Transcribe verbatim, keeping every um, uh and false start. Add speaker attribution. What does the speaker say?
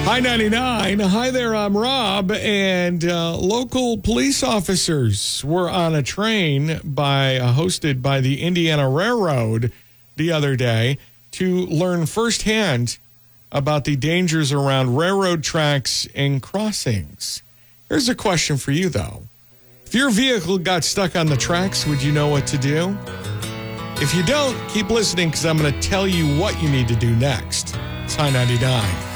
Speaker 1: Hi ninety-nine. Hi there, I'm Rob. And uh, local police officers were on a train by uh, hosted by the Indiana Railroad the other day to learn firsthand about the dangers around railroad tracks and crossings. Here's a question for you, though. If your vehicle got stuck on the tracks, would you know what to do? If you don't, keep listening because I'm going to tell you what you need to do next. It's High ninety-nine.